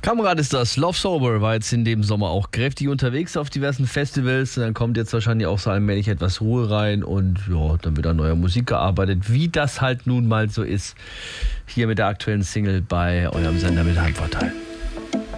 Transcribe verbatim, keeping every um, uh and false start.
Kamerad ist das. Love Sober war jetzt in dem Sommer auch kräftig unterwegs auf diversen Festivals. Und dann kommt jetzt wahrscheinlich auch so allmählich etwas Ruhe rein und ja, dann wird an neuer Musik gearbeitet, wie das halt nun mal so ist. Hier mit der aktuellen Single bei eurem Sender mit Heimvorteil.